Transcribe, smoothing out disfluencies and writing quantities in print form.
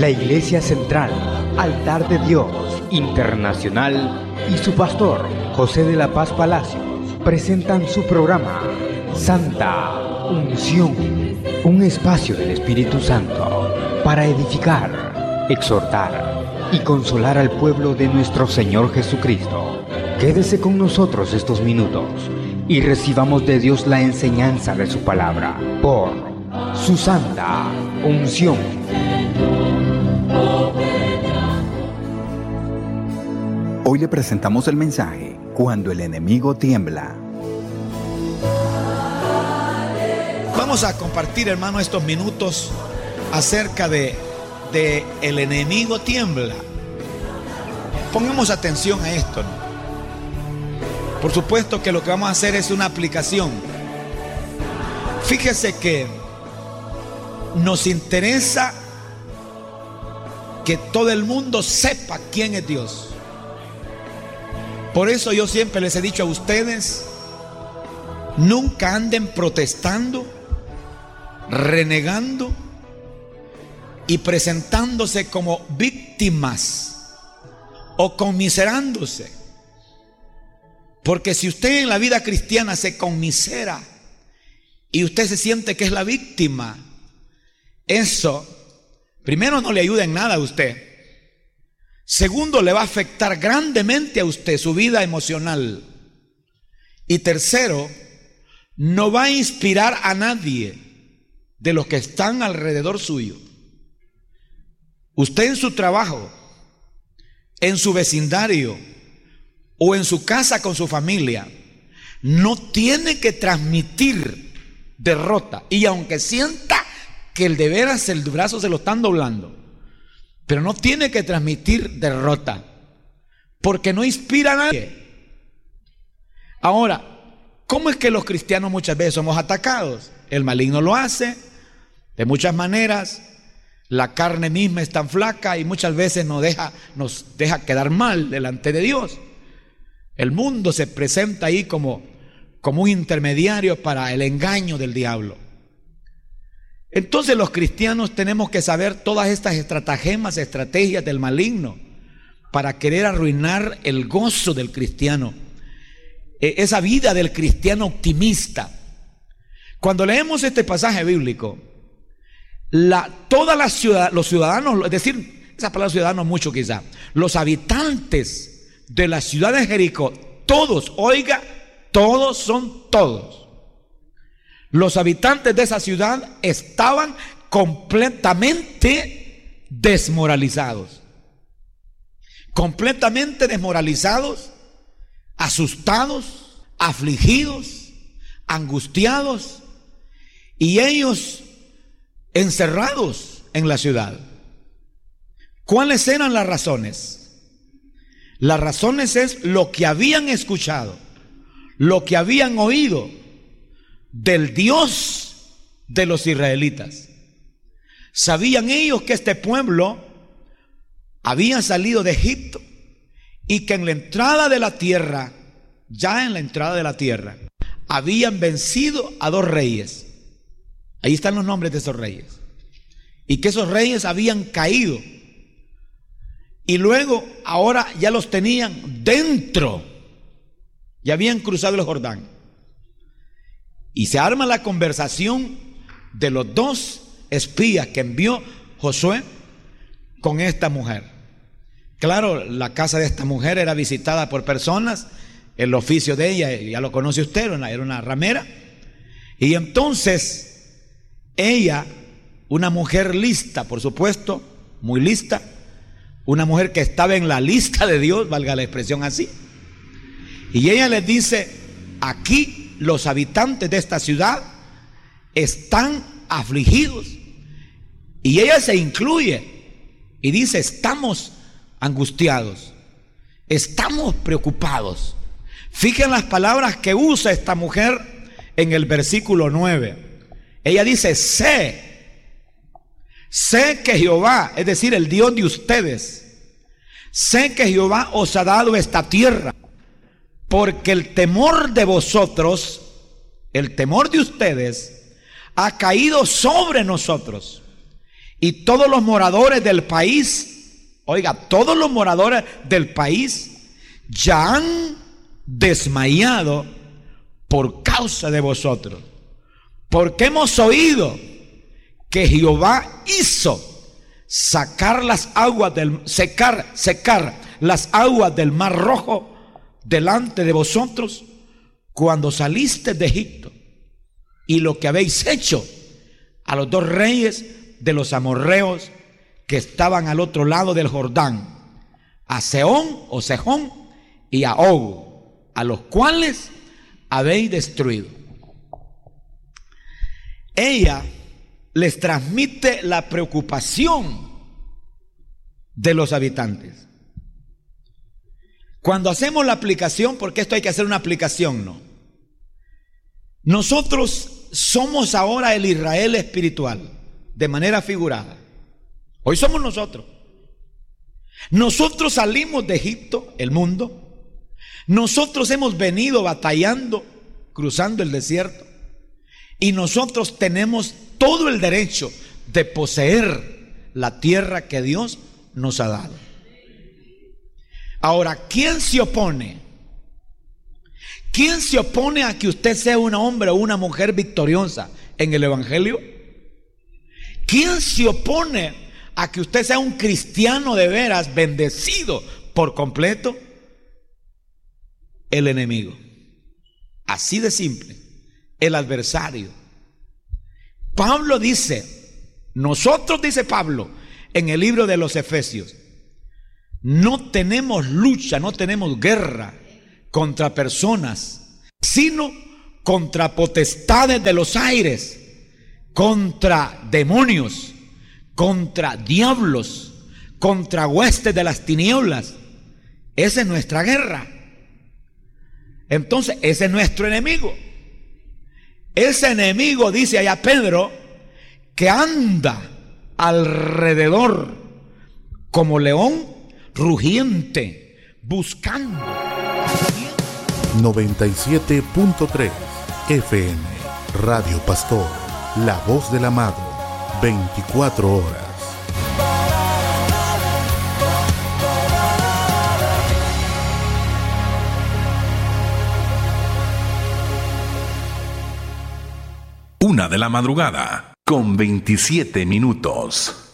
Iglesia Central, Altar de Dios Internacional y su pastor, José de la Paz Palacios, presentan su programa Santa Unción, un espacio del Espíritu Santo para edificar, exhortar y consolar al pueblo de nuestro Señor Jesucristo. Quédese con nosotros estos minutos y recibamos de Dios la enseñanza de su palabra por su Santa Unción. Hoy le presentamos el mensaje Cuando el enemigo tiembla. Vamos a compartir, hermano, estos minutos acerca de el enemigo tiembla. Pongamos atención a esto, ¿no? Por supuesto que lo que vamos a hacer es una aplicación. Fíjese que nos interesa que todo el mundo sepa quién es Dios. Por eso yo siempre les he dicho a ustedes, nunca anden protestando, renegando y presentándose como víctimas o conmiserándose. Porque si usted en la vida cristiana se conmisera y usted se siente que es la víctima, eso, primero, no le ayuda en nada a usted. Segundo, le va a afectar grandemente a usted su vida emocional. Y tercero, no va a inspirar a nadie de los que están alrededor suyo. Usted en su trabajo, en su vecindario o en su casa con su familia, no tiene que transmitir derrota. Y aunque sienta que el de veras el brazo se lo están doblando, pero no tiene que transmitir derrota, porque no inspira a nadie. Ahora, ¿cómo es que los cristianos muchas veces somos atacados? El maligno lo hace de muchas maneras. La carne misma es tan flaca y muchas veces nos deja quedar mal delante de Dios. El mundo se presenta ahí como un intermediario para el engaño del diablo. Entonces los cristianos tenemos que saber todas estas estratagemas, estrategias del maligno para querer arruinar el gozo del cristiano, esa vida del cristiano optimista. Cuando leemos este pasaje bíblico, los ciudadanos, es decir, esa palabra ciudadano mucho quizá, los habitantes de la ciudad de Jericó, todos, oiga, todos son todos. Los habitantes de esa ciudad estaban completamente desmoralizados. Completamente desmoralizados, asustados, afligidos, angustiados, y ellos encerrados en la ciudad. ¿Cuáles eran las razones? Las razones es lo que habían escuchado, lo que habían oído del Dios de los israelitas. Sabían ellos que este pueblo había salido de Egipto y que en la entrada de la tierra, ya en la entrada de la tierra, habían vencido a 2 reyes. Ahí están los nombres de esos reyes. Y que esos reyes habían caído. Y luego, ahora ya los tenían dentro. Ya habían cruzado el Jordán. Y se arma la conversación de los 2 espías que envió Josué con esta mujer. Claro, la casa de esta mujer era visitada por personas. El oficio de ella, ya lo conoce usted, era una ramera. Y entonces ella, una mujer lista, por supuesto, muy lista, una mujer que estaba en la lista de Dios, valga la expresión así. Y ella les dice: aquí los habitantes de esta ciudad están afligidos. Y ella se incluye y dice: estamos angustiados, estamos preocupados. Fíjense las palabras que usa esta mujer en el versículo 9. Ella dice: sé que Jehová, es decir, el Dios de ustedes, sé que Jehová os ha dado esta tierra, porque el temor de vosotros, el temor de ustedes, ha caído sobre nosotros, Y todos los moradores del país, oiga, todos los moradores del país ya han desmayado por causa de vosotros. Porque hemos oído que Jehová hizo secar las aguas del Mar Rojo delante de vosotros cuando saliste de Egipto, y lo que habéis hecho a los 2 reyes de los amorreos que estaban al otro lado del Jordán, a Sehón o Sejón y a Og, a los cuales habéis destruido. Ella les transmite la preocupación de los habitantes. Cuando hacemos la aplicación, porque esto hay que hacer una aplicación, ¿no? Nosotros somos ahora el Israel espiritual, de manera figurada. Hoy somos nosotros. Nosotros salimos de Egipto, el mundo. Nosotros hemos venido batallando, cruzando el desierto. Y nosotros tenemos todo el derecho de poseer la tierra que Dios nos ha dado. Ahora, ¿quién se opone? ¿Quién se opone a que usted sea un hombre o una mujer victoriosa en el Evangelio? ¿Quién se opone a que usted sea un cristiano de veras bendecido por completo? El enemigo. Así de simple. El adversario. Pablo dice, nosotros, dice Pablo en el libro de los Efesios, no tenemos lucha, no tenemos guerra contra personas, sino contra potestades de los aires, contra demonios, contra diablos, contra huestes de las tinieblas. Esa es nuestra guerra. Entonces, ese es nuestro enemigo. Ese enemigo, dice allá Pedro, que anda alrededor como león rugiente, buscando. 97.3 FM Radio Pastor, la voz del amado, 24 horas. Una de la madrugada, con 27 minutos.